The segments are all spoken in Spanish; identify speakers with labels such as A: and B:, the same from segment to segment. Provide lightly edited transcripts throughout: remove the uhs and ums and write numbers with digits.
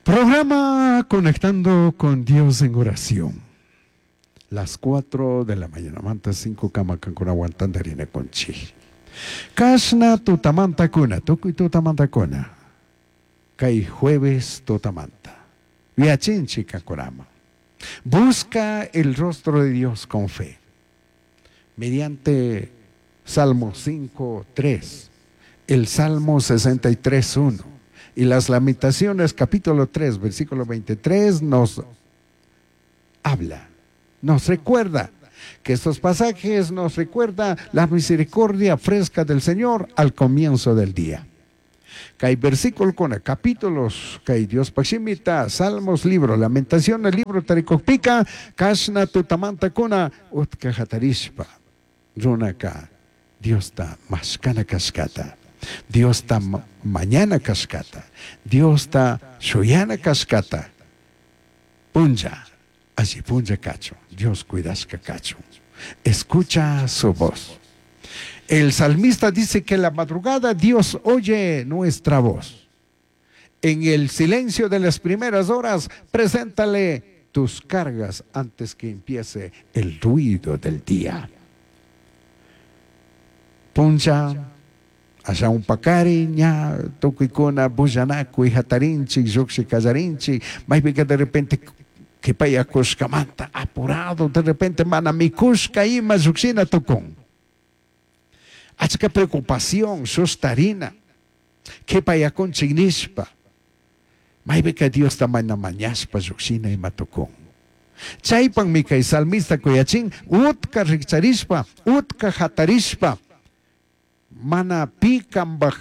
A: Programa Conectando con Dios en Oración. Las 4 de la mañana, manta 5 camacan con aguantandarina con chi. Kasna tutamanta kuna, tuku y tutamanta kuna. Kai jueves tutamanta. Viachinchi kakurama. Busca el rostro de Dios con fe. Mediante Salmo 5:3, el Salmo 63:1 y las Lamentaciones capítulo 3, versículo 23 nos habla, nos recuerda que estos pasajes nos recuerda la misericordia fresca del Señor al comienzo del día. Que hay versículo con capítulos que hay Dios paximita, Salmos, libro, Lamentaciones, libro Tarikokpika, Kashna tutamanta kuna utka hatarishpa, runaka, Dios ta maskana kaskata, Dios ta mañana kaskata, Dios ta shoyana kaskata, punja, así punja cacho, Dios cuidas cacho, escucha su voz. El salmista dice que en la madrugada Dios oye nuestra voz. En el silencio de las primeras horas, preséntale tus cargas antes que empiece el ruido del día. Puncha, allá un pacari, ña, toquicona, bujanaco y hatarinchi, yoxi casarinchi, más bien que de repente que paya cuscamanta, apurado, de repente manamicusca y mazuxina tocón. Achka preocupación, sustarina, que paya con chignispa, más bien que Dios tamana mañaspa, zuxina y matocón. Chaypan mi kay salmista kuyachin, utka richarispa, utka hatarispa, mana pi kambaj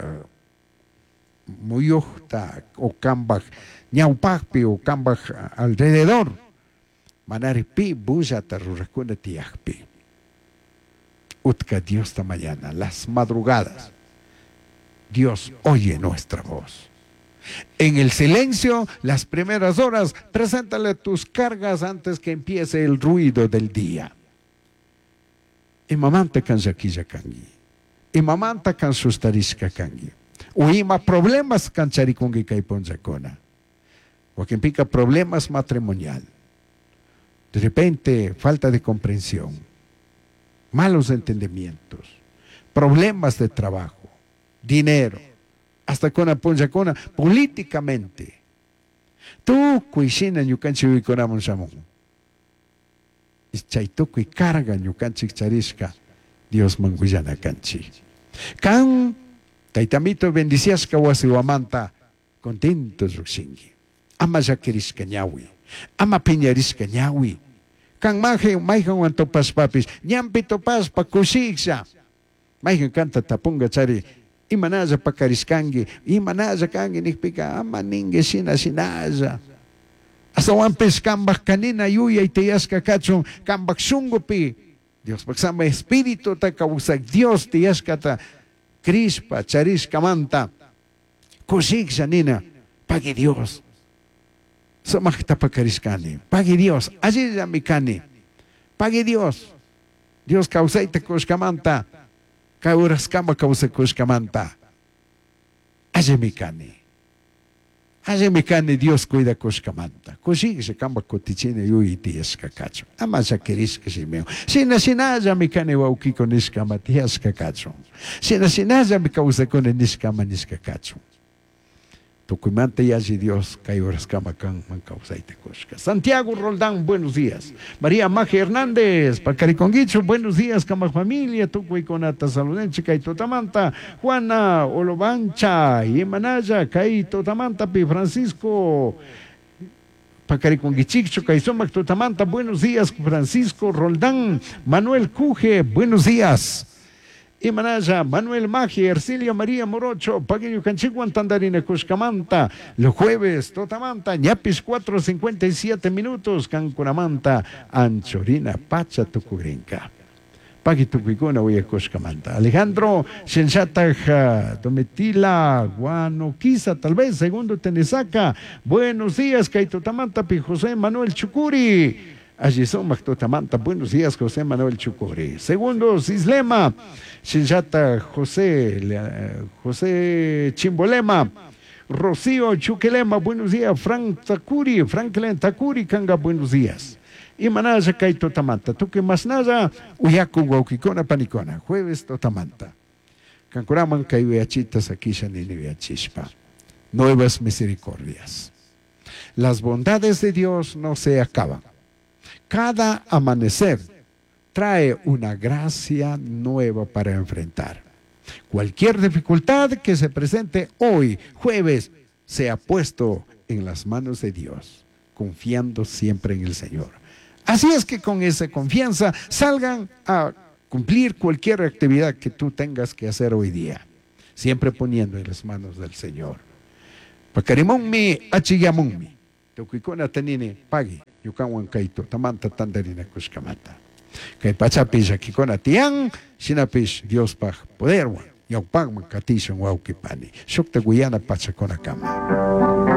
A: muyuhta o kambaj ñaupakpi o kambaj alrededor, manari pi bujata rurakuna tiakpi. Utka Dios esta mañana, las madrugadas, Dios oye nuestra voz. En el silencio, las primeras horas, preséntale tus cargas antes que empiece el ruido del día. Y mamanta kanshakilla kangi. Y mamanta kansustarisca kangi. Uima problemas kancharikungi kaiponzakona. Porque implica problemas matrimonial. De repente, falta de comprensión. Malos entendimientos, problemas de trabajo, dinero, hasta con la ponchacona, políticamente. Tú, cuishina, ñucanchi uicoramon samon. Chaituku y carga, ñucanchi charisca, Dios manguyana canchi. Can, taitamito bendiciasca wasiwamanta, contentos ruxingi. Ama yaquirisca ñawi, ama piñarisca ñawi. Kan maje maijan topas papis, ñampi topas pa kusiksa. Maijan canta tapunga chari, imanaza pa kariskangi, imanaza kangi nikpika, ama ninge sinaza. Hasta wampes kambak kanina yuya y teyasca kachon, kambak sungupi. Dios, paksama espíritu ta kausak Dios teyasca ta crispa, charisca manta. Kusiksa nina, pague Dios. Somachta pacariskani. Pague Dios. Allí ya mi cani. Pague Dios. Dios causaite cuscamanta. Caurascama causa cuscamanta. Allí mi cani. Allí mi cani Dios cuida cuscamanta. Così se camba coticine io i tiesca cacho. Ama sa querisca si meo. Sina ya mi cani wauki con iscama tiesca cacho. Sina ya mi causa con iscama nisca cacho. Tucumante y allí Dios, Cayuras Camacán, Mancausaite Cosca. Santiago Roldán, buenos días. María Maje Hernández, Pacariconguicho, buenos días, Cama Familia, Tucuiconata Saludenche, Caitotamanta, Juana Olovancha, Yemanaya, Caitotamanta, Pi Francisco, Pacariconguichicho, Caizomac Totamanta, buenos días, Francisco Roldán, Manuel Cuje, buenos días. Imanaya, Manuel Magia, Ercilia María Morocho, Pagueño Canchiguan, Tandarina Cuscamanta, los jueves, Totamanta, Ñapis 4:57 minutos, Cancuramanta, Anchorina, Pacha, Tucugrinca. Pagui Tucuicuna, Huya Cuscamanta. Alejandro, Sensata, Domitila, Guanoquiza, tal vez, segundo Tenesaca. Buenos días, Caitotamanta, Pi José Manuel Chucuri. Allí son Mactotamanta, buenos días, José Manuel Chucuri. Segundo, Cislema, Shinjata José Chimbolema, Rocío Chuquelema, buenos días. Franklin Takuri, Kanga, buenos días. Y manaya kay totamanta. Tú que más nada, uyaku guauquicona panicona. Jueves totamanta. Cancuraman kay veachitas aquí shanini veachispa. Nuevas misericordias. Las bondades de Dios no se acaban. Cada amanecer trae una gracia nueva para enfrentar. Cualquier dificultad que se presente hoy, jueves, se ha puesto en las manos de Dios, confiando siempre en el Señor. Así es que con esa confianza salgan a cumplir cualquier actividad que tú tengas que hacer hoy día, siempre poniendo en las manos del Señor. Pakarimonmi achiyamonmi. Tukikona tanine pagi. Yukawan kaito tamanta tandarina kushkamata. Kay pachapis akikona tiang sinapis Dios pag poder wan. Yaupang magkatisang wau kipani. Sukta Guyana pachakona kama.